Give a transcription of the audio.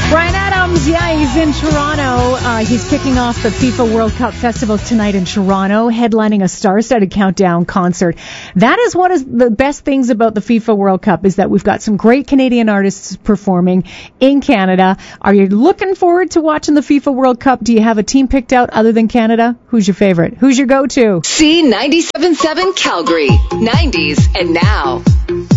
Bryan Adams, yeah, he's in Toronto. He's kicking off the FIFA World Cup Festival tonight in Toronto, headlining a star-studded countdown concert. That is one of the best things about the FIFA World Cup, is that we've got some great Canadian artists performing in Canada. Are you looking forward to watching the FIFA World Cup? Do you have a team picked out other than Canada? Who's your favorite? Who's your go-to? C97.7 Calgary, 90s and now.